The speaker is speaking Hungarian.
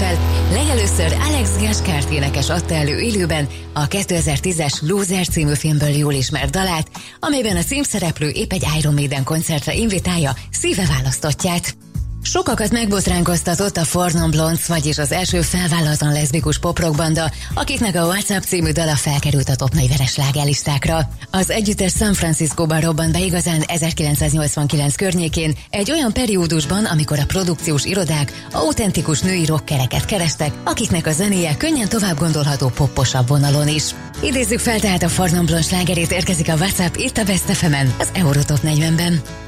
fel, legelőször Alex Ghaskárt énekes adta elő élőben a 2010-es Loser című filmből jól ismert dalát, amelyben a címszereplő épp egy Iron Maiden koncertre invitálja szíve választottját. Sokakat megbotránkoztatott a Four Non Blondes, vagyis az első felvállaltan leszbikus poprockbanda, akiknek a WhatsApp című dala felkerült a top 40-es slágerlistákra. Az együttes San Franciscóban robbant be igazán 1989 környékén, egy olyan periódusban, amikor a produkciós irodák autentikus női rockereket kerestek, akiknek a zenéje könnyen tovább gondolható popposabb vonalon is. Idézzük fel tehát a Four Non Blondes slágerét, érkezik a WhatsApp itt a Best FM-en, az Eurotop 40-ben.